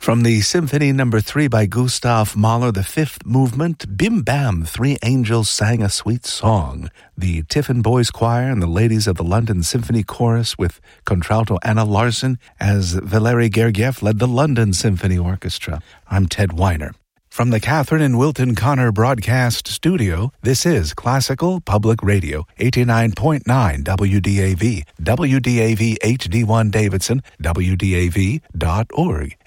From the Symphony No. 3 by Gustav Mahler, the fifth movement, Bim Bam, Three Angels Sang a Sweet Song. The Tiffin Boys Choir and the ladies of the London Symphony Chorus with contralto Anna Larson as Valery Gergiev led the London Symphony Orchestra. I'm Ted Weiner. From the Catherine and Wilton Connor Broadcast Studio, this is Classical Public Radio, 89.9 WDAV, WDAV HD1 Davidson, WDAV.org.